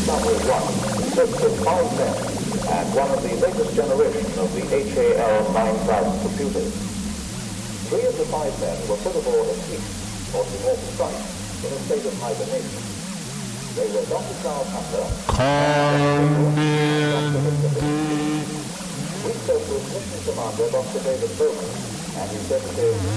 Discovery 1 consists of 5 men and one of the latest generation of the HAL 9000 computers. 3 of the 5 men were put aboard asleep or to off strike in a state of hibernation. They were Dr. Charles Hunter and we spoke with Mission Commander Dr. David Bowman and his deputy